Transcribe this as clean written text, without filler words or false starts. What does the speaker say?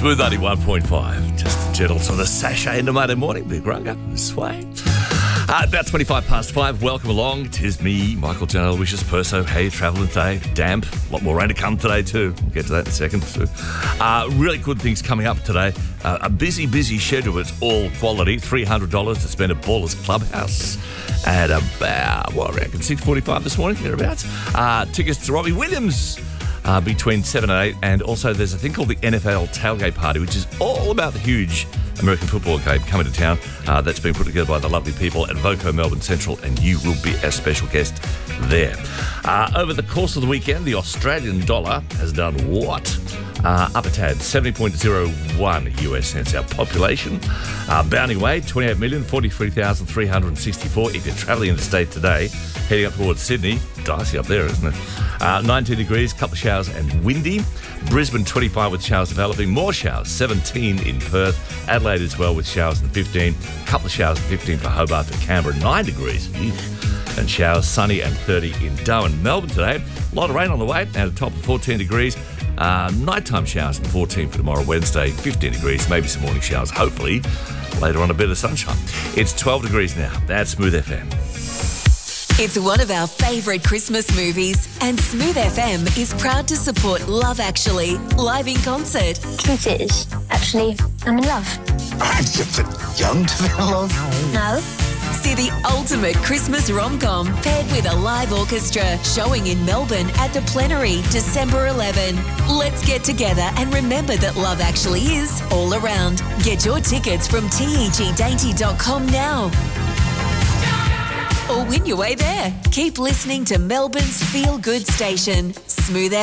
Smooth 91.5. Just a gentle sort of sashay into Monday morning. Big runga, sway. About 25 past 5. Welcome along. Tis me, Michael Janelle Wishes Perso. Hey, travelling today. Damp. A lot more rain to come today too. We'll get to that in a second. So, really good things coming up today. A busy schedule. It's all quality. $300 to spend at Ballers Clubhouse at about, I reckon 6:45 this morning, thereabouts. Tickets to Robbie Williams between 7 and 8. And also there's a thing called the NFL Tailgate Party, which is all about the huge American football game coming to town. That's been put together by the lovely people at Voco Melbourne Central, and you will be a special guest there. Over the course of the weekend, the Australian dollar has done what? Up a tad, 70.01 US cents. Our population, bounding away, 28,043,364. If you're travelling interstate today, heading up towards Sydney, dicey up there, isn't it? 19 degrees, couple of showers and windy. Brisbane, 25 with showers developing. More showers, 17 in Perth. Adelaide as well with showers and 15. Couple of showers and 15 for Hobart and Canberra, 9 degrees. And showers, sunny and 30 in Darwin. Melbourne today, a lot of rain on the way, and a top of 14 degrees. Nighttime showers and 14 for tomorrow, Wednesday, 15 degrees, maybe some morning showers, hopefully. Later on, a bit of sunshine. It's 12 degrees now. That's Smooth FM. It's one of our favourite Christmas movies, and Smooth FM is proud to support Love Actually, live in concert. Truth is, actually, I'm in love. I'm just young to be in love. No. See the ultimate Christmas rom-com paired with a live orchestra, showing in Melbourne at the Plenary, December 11. Let's get together and remember that love actually is all around. Get your tickets from tegdainty.com now. Or win your way there. Keep listening to Melbourne's feel-good station, Smooth